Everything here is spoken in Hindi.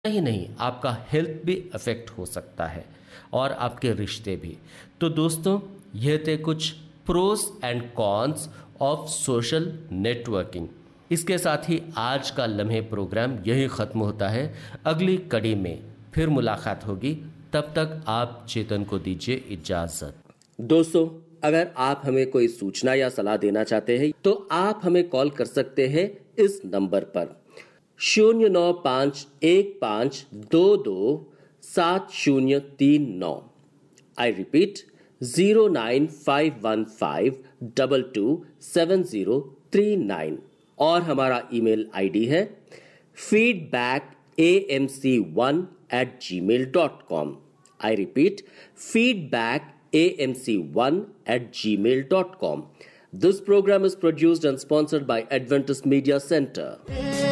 ही नहीं, आपका हेल्थ भी अफेक्ट हो सकता है और आपके रिश्ते भी। तो दोस्तों, यह थे कुछ pros and cons of social networking. इसके साथ ही आज का लम्हे प्रोग्राम यही ख़त्म होता है। अगली कड़ी में फिर मुलाकात होगी, तब तक आप चेतन को दीजिए इजाज़त। दोस्तों, अगर आप हमें कोई सूचना या सलाह देना चाहते हैं तो आप हमें कॉल कर सकते हैं इस नंबर पर 095152270039। I repeat 09515227039। और हमारा ईमेल आईडी है feedbackAMC1@gmail.com। I repeat feedbackAMC1@gmail.com. This program is produced and sponsored by Adventist Media Center.